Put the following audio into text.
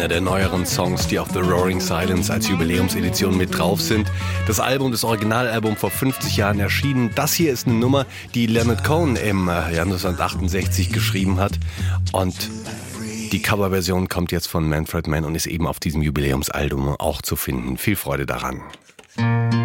einer der neueren Songs, die auf The Roaring Silence als Jubiläumsedition mit drauf sind. Das Album, das Originalalbum, vor 50 Jahren erschienen. Das hier ist eine Nummer, die Leonard Cohen im Jahr 1968 geschrieben hat. Und die Coverversion kommt jetzt von Manfred Mann und ist eben auf diesem Jubiläumsalbum auch zu finden. Viel Freude daran.